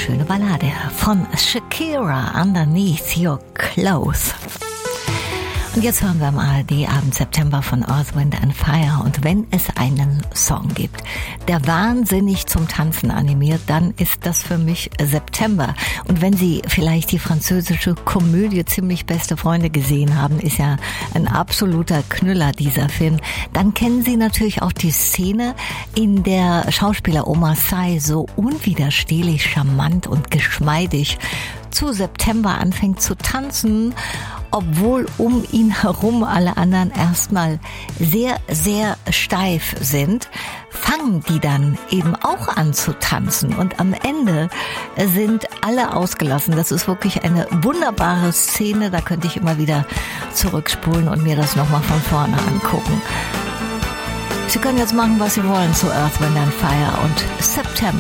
schöne Ballade von Shakira, Underneath Your Clothes. Und jetzt hören wir am ARD-Abend September von Earth, Wind & Fire. Und wenn es einen Song gibt, der wahnsinnig zum Tanzen animiert, dann ist das für mich September. Und wenn Sie vielleicht die französische Komödie Ziemlich beste Freunde gesehen haben, ist ja ein absoluter Knüller dieser Film, dann kennen Sie natürlich auch die Szene, in der Schauspieler Omar Sy so unwiderstehlich charmant und geschmeidig zu September anfängt zu tanzen, obwohl um ihn herum alle anderen erstmal sehr, sehr steif sind, fangen die dann eben auch an zu tanzen und am Ende sind alle ausgelassen. Das ist wirklich eine wunderbare Szene, da könnte ich immer wieder zurückspulen und mir das nochmal von vorne angucken. Sie können jetzt machen, was Sie wollen zu Earth, Wind & Fire und September.